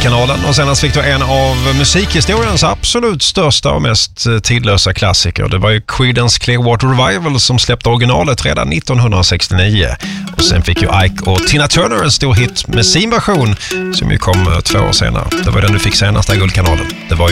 Guldkanalen. Och senast fick du en av musikhistoriens absolut största och mest tidlösa klassiker. Det var ju Creedence Clearwater Revival som släppte originalet redan 1969. Och sen fick ju Ike och Tina Turner en stor hit med sin version som ju kom 2 år senare. Det var den du fick senast i Guldkanalen. Det var